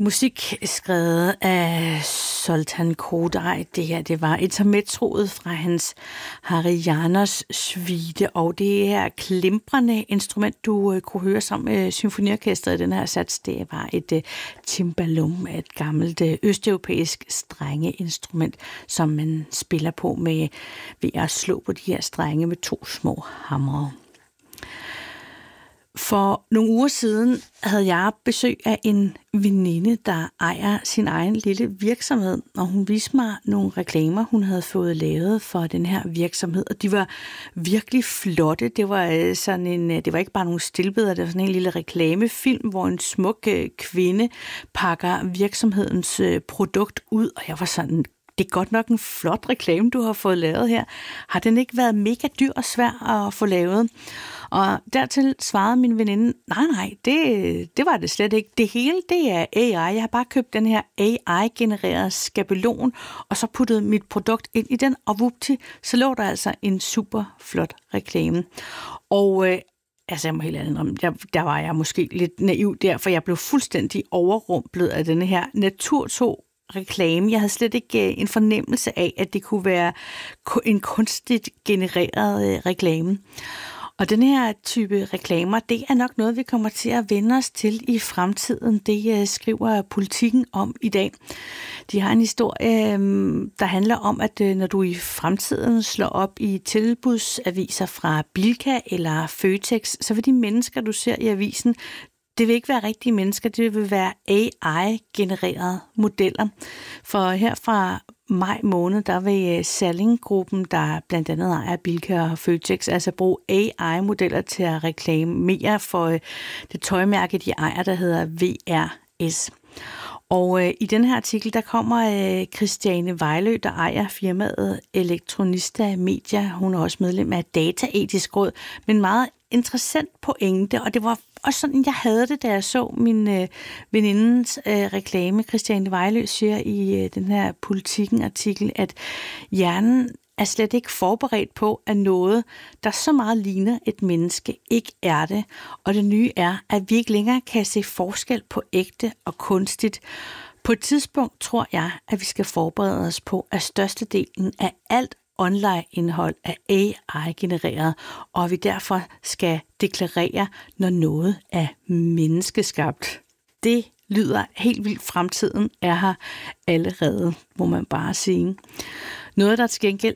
Musik skrevet af Zoltán Kodály. Det her, det var intermezzoet fra hans Háry János suite, og det her klimprende instrument, du kunne høre sammen med symfoniorkestret i den her sats, det var et cimbalum, et gammelt østeuropæisk strengeinstrument, som man spiller på ved at slå på de her strenge med 2 små hamre. For nogle uger siden havde jeg besøg af en veninde, der ejer sin egen lille virksomhed, og hun viste mig nogle reklamer, hun havde fået lavet for den her virksomhed, og de var virkelig flotte. Det var det var ikke bare nogle stillbilleder, det var sådan en lille reklamefilm, hvor en smuk kvinde pakker virksomhedens produkt ud, og jeg var sådan: det er godt nok en flot reklame, du har fået lavet her. Har den ikke været mega dyr og svær at få lavet? Og dertil svarede min veninde: nej, det var det slet ikke. Det hele, det er AI. Jeg har bare købt den her AI-genererede skabelon, og så puttet mit produkt ind i den, og vupti, så lå der altså en super flot reklame. Og jeg må helt ærligt om, der var jeg måske lidt naiv der, for jeg blev fuldstændig overrumplet af denne her naturtog reklame. Jeg havde slet ikke en fornemmelse af, at det kunne være en kunstigt genereret reklame. Og den her type reklamer, det er nok noget, vi kommer til at vende os til i fremtiden. Det skriver Politikken om i dag. De har en historie, der handler om, at når du i fremtiden slår op i tilbudsaviser fra Bilka eller Føtex, så vil de mennesker, du ser i avisen, det vil ikke være rigtige mennesker, det vil være AI-genererede modeller. For her fra maj måned, der vil Salling-gruppen, der blandt andet ejer Bilka og Føtex, altså bruge AI-modeller til at reklamere for det tøjmærke, de ejer, der hedder VRS. Og i den her artikel, der kommer Christiane Vejlø, der ejer firmaet Elektronista Media. Hun er også medlem af Dataetisk Råd, men meget interessant pointe, og det var også sådan, jeg havde det, da jeg så min venindens reklame. Christiane Vejlø siger i den her Politikken-artikel, at hjernen er slet ikke forberedt på, at noget, der så meget ligner et menneske, ikke er det. Og det nye er, at vi ikke længere kan se forskel på ægte og kunstigt. På et tidspunkt tror jeg, at vi skal forberede os på, at størstedelen af alt online-indhold er AI-genereret, og vi derfor skal deklarere, når noget er menneskeskabt. Det lyder helt vildt. Fremtiden er her allerede, må man bare sige. Noget, der til gengæld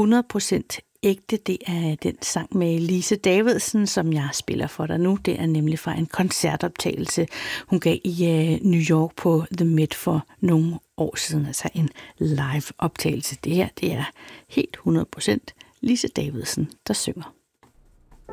er 100% ægte, det er den sang med Lise Davidsen, som jeg spiller for dig nu. Det er nemlig fra en koncertoptagelse, hun gav i New York på The Met for nogle år siden. Altså en live optagelse. Det her, det er helt 100% Lise Davidsen, der synger.